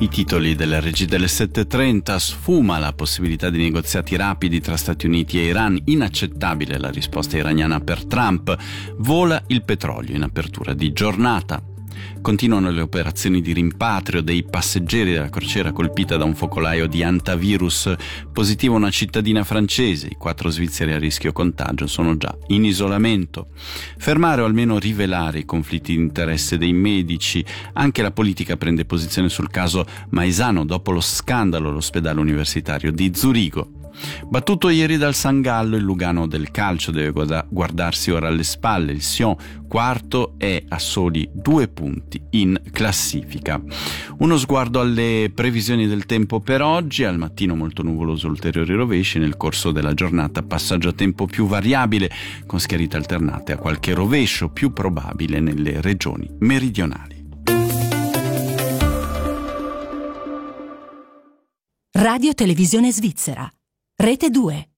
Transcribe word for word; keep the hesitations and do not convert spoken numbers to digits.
I titoli della regia delle sette e trenta: sfuma la possibilità di negoziati rapidi tra Stati Uniti e Iran, inaccettabile la risposta iraniana per Trump, vola il petrolio in apertura di giornata. Continuano le operazioni di rimpatrio dei passeggeri della crociera colpita da un focolaio di antivirus. Positiva una cittadina francese, i quattro svizzeri a rischio contagio sono già in isolamento. Fermare o almeno rivelare i conflitti di interesse dei medici. Anche la politica prende posizione sul caso Maisano dopo lo scandalo all'ospedale universitario di Zurigo. Battuto ieri dal San Gallo, il Lugano del calcio deve guardarsi ora alle spalle. Il Sion, quarto, è a soli due punti in classifica. Uno sguardo alle previsioni del tempo per oggi: al mattino molto nuvoloso, ulteriori rovesci, nel corso della giornata passaggio a tempo più variabile con schiarite alternate a qualche rovescio più probabile nelle regioni meridionali. Radio Televisione Svizzera, Rete due.